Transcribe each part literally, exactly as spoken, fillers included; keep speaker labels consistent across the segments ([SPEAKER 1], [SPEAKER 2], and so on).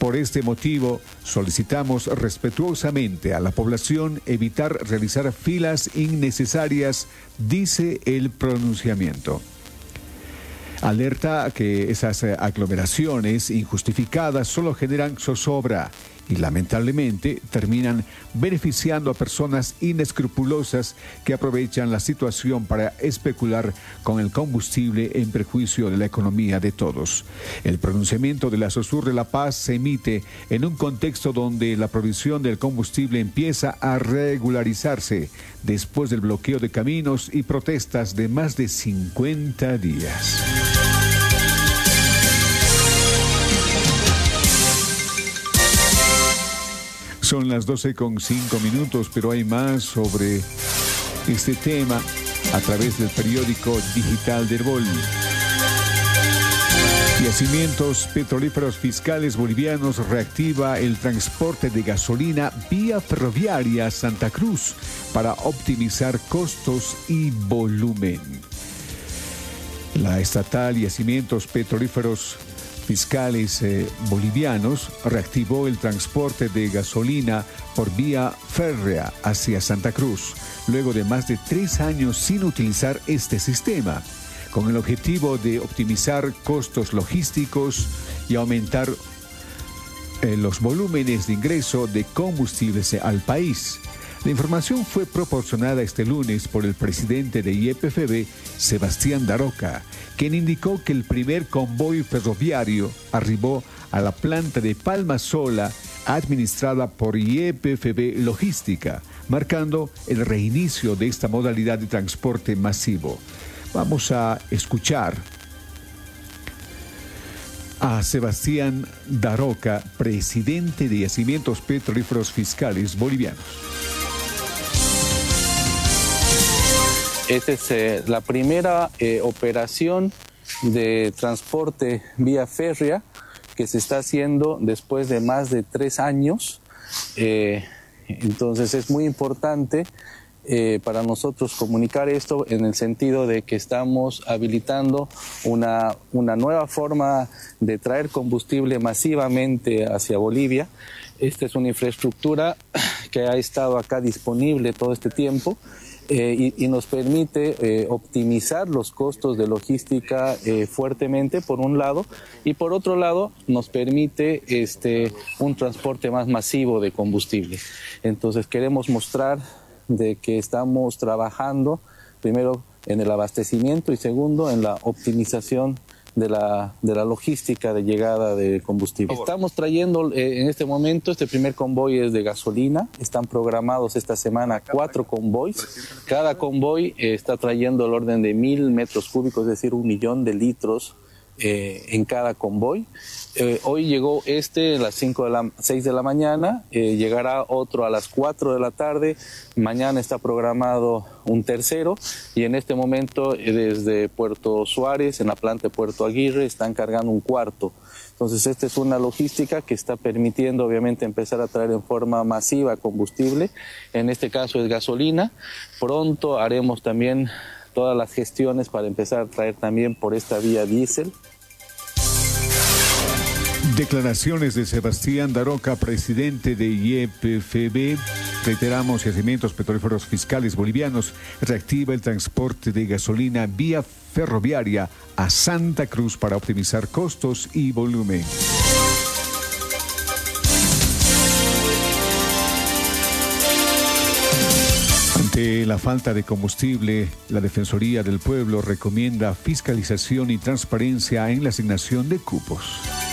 [SPEAKER 1] Por este motivo, solicitamos respetuosamente a la población evitar realizar filas innecesarias, dice el pronunciamiento. Alerta que esas aglomeraciones injustificadas solo generan zozobra y lamentablemente terminan beneficiando a personas inescrupulosas que aprovechan la situación para especular con el combustible en perjuicio de la economía de todos. El pronunciamiento de la SOSUR de La Paz se emite en un contexto donde la provisión del combustible empieza a regularizarse después del bloqueo de caminos y protestas de más de cincuenta días. Son las doce con cinco minutos, pero hay más sobre este tema a través del periódico digital de Herbol. Yacimientos petrolíferos fiscales bolivianos reactiva el transporte de gasolina vía ferroviaria a Santa Cruz para optimizar costos y volumen. La estatal Yacimientos Petrolíferos Fiscales eh, Bolivianos reactivó el transporte de gasolina por vía férrea hacia Santa Cruz, luego de más de tres años sin utilizar este sistema, con el objetivo de optimizar costos logísticos y aumentar eh, los volúmenes de ingreso de combustibles al país. La información fue proporcionada este lunes por el presidente de Y E P F B, Sebastián Daroca, quien indicó que el primer convoy ferroviario arribó a la planta de Palma Sola, administrada por Y E P F B Logística, marcando el reinicio de esta modalidad de transporte masivo. Vamos a escuchar a Sebastián Daroca, presidente de Yacimientos Petrolíferos Fiscales Bolivianos.
[SPEAKER 2] Esta es eh, la primera eh, operación de transporte vía férrea que se está haciendo después de más de tres años. Eh, entonces es muy importante eh, para nosotros comunicar esto en el sentido de que estamos habilitando una, una nueva forma de traer combustible masivamente hacia Bolivia. Esta es una infraestructura que ha estado acá disponible todo este tiempo. Eh, y, y nos permite eh, optimizar los costos de logística eh, fuertemente, por un lado, y por otro lado nos permite este, un transporte más masivo de combustible. Entonces queremos mostrar de que estamos trabajando primero en el abastecimiento y segundo en la optimización de la, de la logística de llegada de combustible. Estamos trayendo eh, en este momento, este primer convoy es de gasolina, están programados esta semana cuatro convoys, cada convoy eh, está trayendo el orden de mil metros cúbicos, es decir, un millón de litros eh, en cada convoy. Eh, hoy llegó este a las cinco de la, seis de la mañana, eh, llegará otro a las cuatro de la tarde, mañana está programado un tercero y en este momento eh, desde Puerto Suárez, en la planta de Puerto Aguirre, están cargando un cuarto. Entonces esta es una logística que está permitiendo obviamente empezar a traer en forma masiva combustible, en este caso es gasolina. Pronto haremos también todas las gestiones para empezar a traer también por esta vía diésel.
[SPEAKER 1] Declaraciones de Sebastián Daroca, presidente de Y E P F B. Reiteramos, Yacimientos Petrolíferos Fiscales Bolivianos reactiva el transporte de gasolina vía ferroviaria a Santa Cruz para optimizar costos y volumen. Ante la falta de combustible, la Defensoría del Pueblo recomienda fiscalización y transparencia en la asignación de cupos.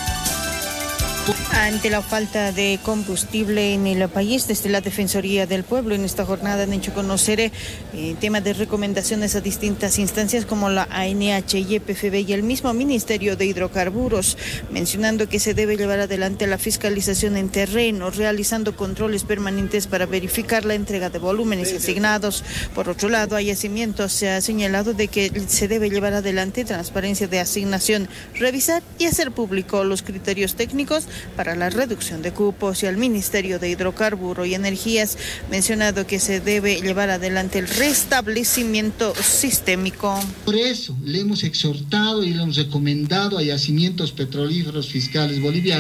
[SPEAKER 3] Ante la falta de combustible en el país, desde la Defensoría del Pueblo en esta jornada han hecho conocer eh, temas de recomendaciones a distintas instancias como la A N H, Y E P F B y el mismo Ministerio de Hidrocarburos, mencionando que se debe llevar adelante la fiscalización en terreno, realizando controles permanentes para verificar la entrega de volúmenes asignados. Por otro lado, a Yacimientos se ha señalado de que se debe llevar adelante transparencia de asignación, revisar y hacer público los criterios técnicos para la reducción de cupos, y al Ministerio de Hidrocarburo y Energías mencionado que se debe llevar adelante el restablecimiento sistémico.
[SPEAKER 4] Por eso le hemos exhortado y le hemos recomendado a Yacimientos Petrolíferos Fiscales Bolivianos